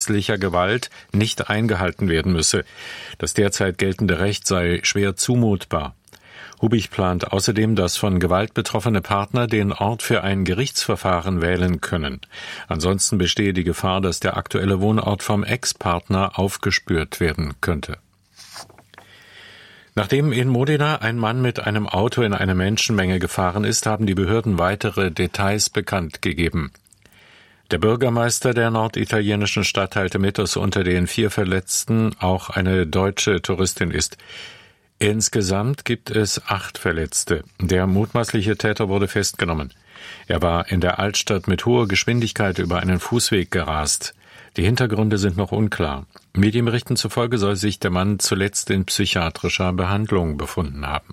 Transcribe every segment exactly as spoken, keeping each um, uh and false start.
häuslicher Gewalt nicht eingehalten werden müsse. Das derzeit geltende Recht sei schwer zumutbar. Hubig plant außerdem, dass von Gewalt betroffene Partner den Ort für ein Gerichtsverfahren wählen können. Ansonsten bestehe die Gefahr, dass der aktuelle Wohnort vom Ex-Partner aufgespürt werden könnte. Nachdem in Modena ein Mann mit einem Auto in eine Menschenmenge gefahren ist, haben die Behörden weitere Details bekannt gegeben. Der Bürgermeister der norditalienischen Stadt teilte mit, dass unter den vier Verletzten auch eine deutsche Touristin ist. Insgesamt gibt es acht Verletzte. Der mutmaßliche Täter wurde festgenommen. Er war in der Altstadt mit hoher Geschwindigkeit über einen Fußweg gerast. Die Hintergründe sind noch unklar. Medienberichten zufolge soll sich der Mann zuletzt in psychiatrischer Behandlung befunden haben.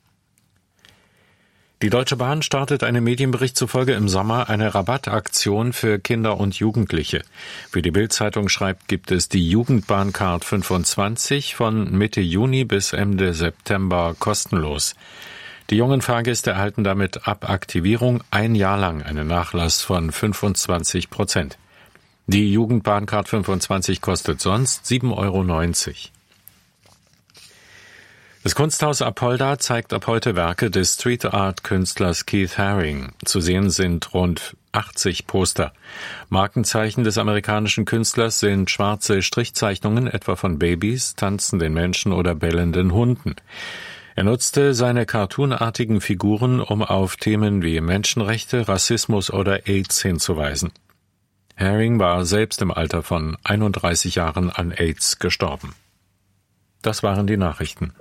Die Deutsche Bahn startet einem Medienbericht zufolge im Sommer eine Rabattaktion für Kinder und Jugendliche. Wie die Bild-Zeitung schreibt, gibt es die Jugendbahncard fünfundzwanzig von Mitte Juni bis Ende September kostenlos. Die jungen Fahrgäste erhalten damit ab Aktivierung ein Jahr lang einen Nachlass von fünfundzwanzig Prozent. Die Jugendbahncard fünfundzwanzig kostet sonst sieben Euro neunzig. Das Kunsthaus Apolda zeigt ab heute Werke des Street-Art-Künstlers Keith Haring. Zu sehen sind rund achtzig Poster. Markenzeichen des amerikanischen Künstlers sind schwarze Strichzeichnungen, etwa von Babys, tanzenden Menschen oder bellenden Hunden. Er nutzte seine cartoonartigen Figuren, um auf Themen wie Menschenrechte, Rassismus oder AIDS hinzuweisen. Haring war selbst im Alter von einunddreißig Jahren an AIDS gestorben. Das waren die Nachrichten.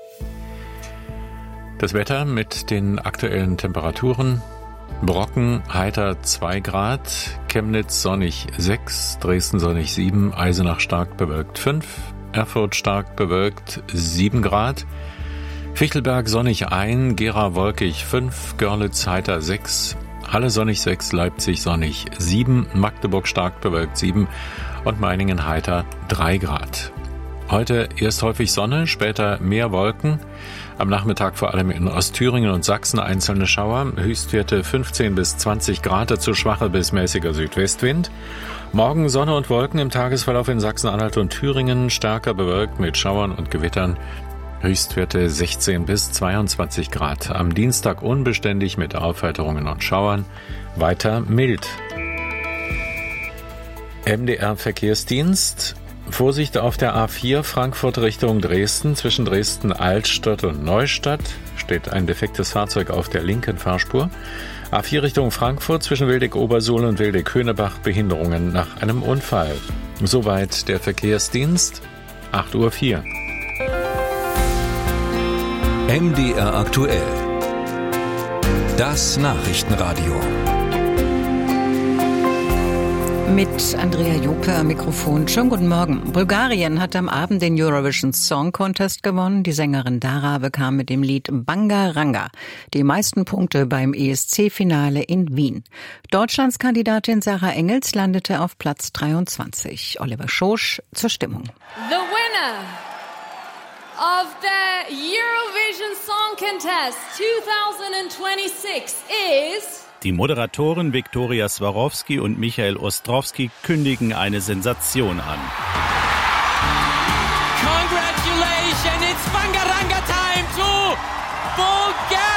Das Wetter mit den aktuellen Temperaturen: Brocken heiter zwei Grad, Chemnitz sonnig sechs, Dresden sonnig sieben, Eisenach stark bewölkt fünf, Erfurt stark bewölkt sieben Grad, Fichtelberg sonnig eins, Gera wolkig fünf, Görlitz heiter sechs, Halle sonnig sechs, Leipzig sonnig sieben, Magdeburg stark bewölkt sieben und Meiningen heiter drei Grad. Heute erst häufig Sonne, später mehr Wolken. Am Nachmittag vor allem in Ostthüringen und Sachsen einzelne Schauer. Höchstwerte fünfzehn bis zwanzig Grad, dazu schwacher bis mäßiger Südwestwind. Morgen Sonne und Wolken, im Tagesverlauf in Sachsen-Anhalt und Thüringen stärker bewölkt mit Schauern und Gewittern. Höchstwerte sechzehn bis zweiundzwanzig Grad. Am Dienstag unbeständig mit Aufheiterungen und Schauern. Weiter mild. M D R-Verkehrsdienst. Vorsicht auf der A vier Frankfurt Richtung Dresden. Zwischen Dresden-Altstadt und Neustadt steht ein defektes Fahrzeug auf der linken Fahrspur. A vier Richtung Frankfurt zwischen Wildeck-Obersuhl und Wildeck-Höhnebach Behinderungen nach einem Unfall. Soweit der Verkehrsdienst. acht Uhr vier. M D R aktuell. Das Nachrichtenradio. Mit Andrea Jope am Mikrofon. Schönen guten Morgen. Bulgarien hat am Abend den Eurovision Song Contest gewonnen. Die Sängerin Dara bekam mit dem Lied Banga Ranga die meisten Punkte beim E S C-Finale in Wien. Deutschlands Kandidatin Sarah Engels landete auf Platz dreiundzwanzig. Oliver Schosch zur Stimmung. The winner of the Eurovision Song Contest twenty twenty-six is... Die Moderatoren Viktoria Swarovski und Michael Ostrowski kündigen eine Sensation an. Congratulations, it's Banga Ranga time to Bulgaria!